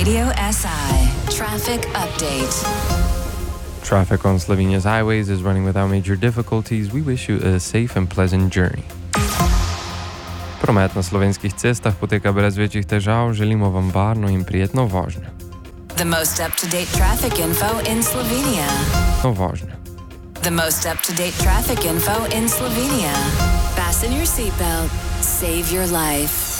Radio SI Traffic Update. Traffic on Slovenia's highways is running without major difficulties. We wish you a safe and pleasant journey. Promet na slovenskih cestah poteka brez večjih težav. Želimo vam varno in prijetno vožnjo. The most up-to-date traffic info in Slovenia. Vožnjo. The most up-to-date traffic info in Slovenia. Fasten your seatbelt. Save your life.